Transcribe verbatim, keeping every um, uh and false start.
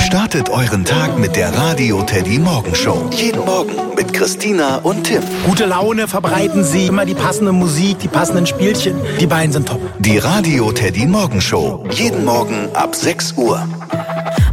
Startet euren Tag mit der Radio Teddy Morgenshow. Jeden Morgen mit Christina und Tim. Gute Laune verbreiten sie, immer die passende Musik, die passenden Spielchen. Die beiden sind top. Die Radio Teddy Morgenshow. Jeden Morgen ab sechs Uhr.